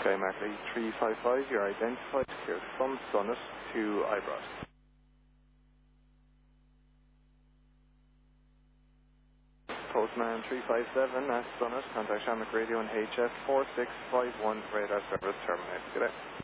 Okay, Mackley 355, you're identified here from Summit to Ibrox. Postman 357 at Summit, contact Shamrock Radio and HF 4651, radar service terminated. Good day.